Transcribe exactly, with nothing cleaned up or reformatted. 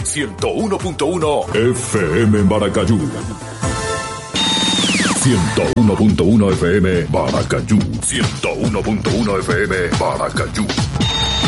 ciento uno punto uno F M Maracayú. ciento uno punto uno F M Maracayú. ciento uno punto uno F M Maracayú.